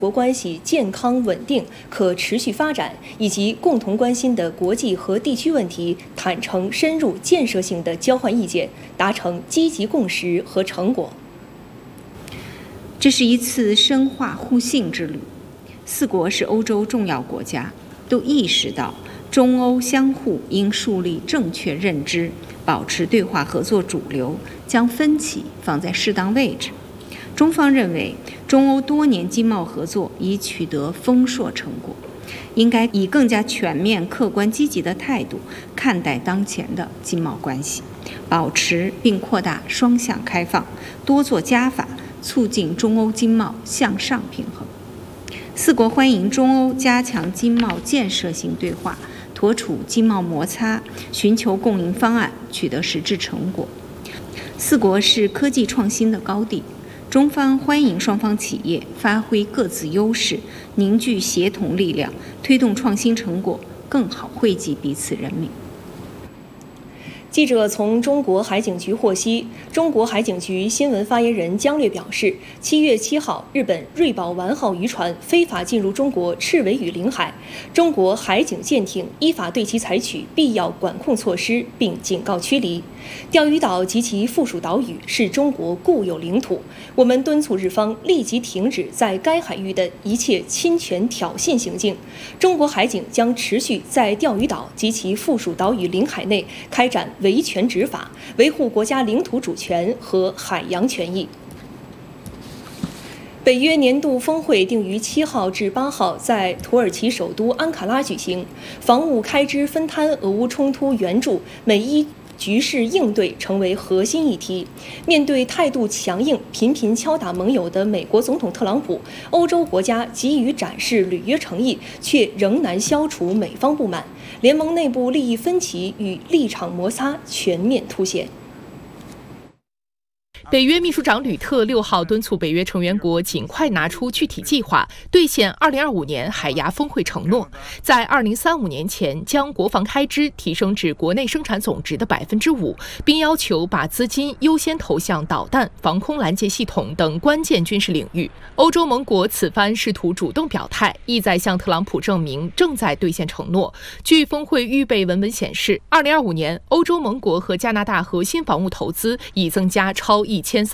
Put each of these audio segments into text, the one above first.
国关系健康稳定、可持续发展，以及共同关心的国际和地区问题，坦诚、深入、建设性的交换意见，达成积极共识和成果。 这是一次深化互信之旅。四国是欧洲重要国家，都意识到中欧相互应树立正确认知，保持对话合作主流，将分歧放在适当位置。中方认为，中欧多年经贸合作已取得丰硕成果，应该以更加全面、客观、积极的态度看待当前的经贸关系，保持并扩大双向开放，多做加法，促进中欧经贸向上平衡。四国欢迎中欧加强经贸建设性对话，妥处经贸摩擦，寻求共赢方案，取得实质成果。四国是科技创新的高地。中方欢迎双方企业发挥各自优势，凝聚协同力量，推动创新成果更好惠及彼此人民。 记者从中国海警局获悉，中国海警局新闻发言人姜略表示，7月7号，日本瑞宝丸号渔船非法进入中国赤尾屿领海，中国海警舰艇依法对其采取必要管控措施，并警告驱离。钓鱼岛及其附属岛屿是中国固有领土，我们敦促日方立即停止在该海域的一切侵权挑衅行径。中国海警将持续在钓鱼岛及其附属岛屿领海内开展维权执法，维护国家领土主权和海洋权益。北约年度峰会定于7号至8号在土耳其首都安卡拉举行，防务开支分摊、俄乌冲突援助、美伊局势应对成为核心议题。面对态度强硬、频频敲打盟友的美国总统特朗普，欧洲国家急于展示履约诚意，却仍难消除美方不满，联盟内部利益分歧与立场摩擦全面凸显。 北约秘书长吕特6号敦促北约成员国尽快拿出具体计划，兑现2025年海牙峰会承诺，在2035年前将国防开支提升至国内生产总值的5%，并要求把资金优先投向导弹、防空拦截系统等关键军事领域。欧洲盟国此番试图主动表态，意在向特朗普证明正在兑现承诺。据峰会预备文本显示，2025年欧洲盟国和加拿大核心防务投资已增加超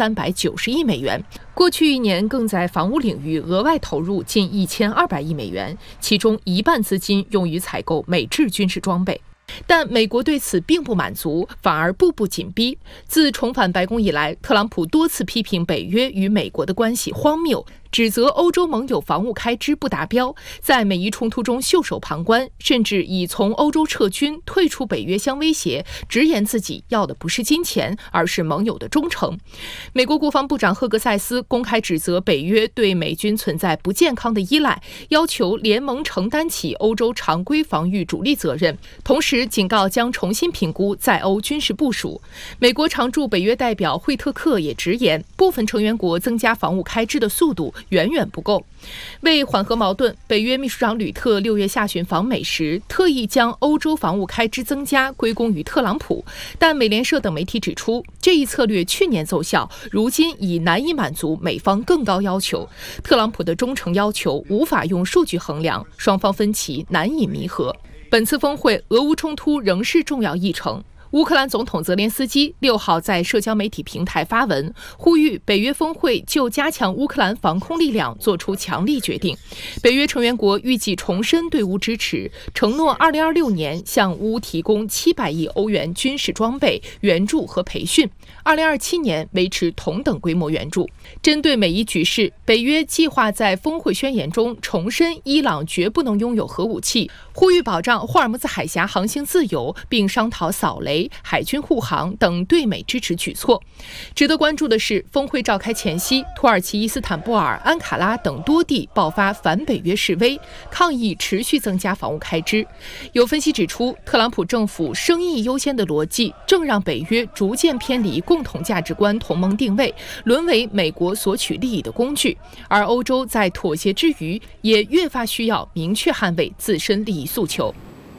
1390亿美元，过去1年更在防务领域额外投入近1200亿美元，其中1半资金用于采购美制军事装备。但美国对此并不满足，反而步步紧逼。自重返白宫以来，特朗普多次批评北约与美国的关系荒谬，指责欧洲盟友防务开支不达标，在美伊冲突中袖手旁观，甚至以从欧洲撤军、退出北约相威胁，直言自己要的不是金钱，而是盟友的忠诚。美国国防部长赫格塞斯公开指责北约对美军存在不健康的依赖，要求联盟承担起欧洲常规防御主力责任，同时警告将重新评估在欧军事部署。美国常驻北约代表惠特克也直言，部分成员国增加防务开支的速度远远不够。为缓和矛盾，北约秘书长吕特6月下旬访美时，特意将欧洲防务开支增加归功于特朗普。但美联社等媒体指出，这一策略去年奏效，如今已难以满足美方更高要求。特朗普的忠诚要求无法用数据衡量，双方分歧难以弥合。本次峰会，俄乌冲突仍是重要议程。乌克兰总统泽连斯基6号在社交媒体平台发文，呼吁北约峰会就加强乌克兰防空力量做出强力决定。北约成员国预计重申对乌支持，承诺2026年向乌提供700亿欧元军事装备、援助和培训，2027年维持同等规模援助。针对美伊局势，北约计划在峰会宣言中重申伊朗绝不能拥有核武器，呼吁保障霍尔木兹海峡航行自由，并商讨扫雷、海军护航等对美支持举措。值得关注的是，峰会召开前夕，土耳其伊斯坦布尔、安卡拉等多地爆发反北约示威，抗议持续增加防务开支。有分析指出，特朗普政府生意优先的逻辑正让北约逐渐偏离共同价值观同盟定位，沦为美国索取利益的工具。而欧洲在妥协之余，也越发需要明确捍卫自身利益诉求。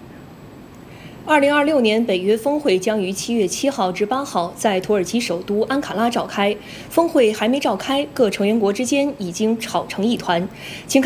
2026年北约峰会将于7月7号至8号在土耳其首都安卡拉召开。峰会还没召开，各成员国之间已经吵成一团。请看